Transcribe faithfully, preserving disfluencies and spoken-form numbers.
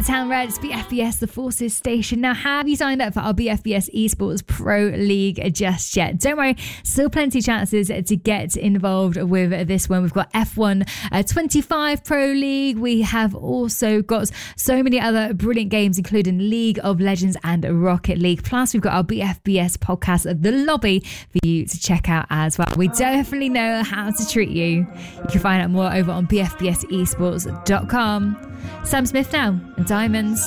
Town Reds, B F B S, the Forces station. Now, have you signed up for our B F B S Esports Pro League just yet? Don't worry, still plenty of chances to get involved with this one. We've got F one uh, twenty-five Pro League. We have also got so many other brilliant games, including League of Legends and Rocket League. Plus, we've got our B F B S podcast of The Lobby for you to check out as well. We definitely know how to treat you. You can find out more over on b f b s esports dot com. Sam Smith now, and Diamonds.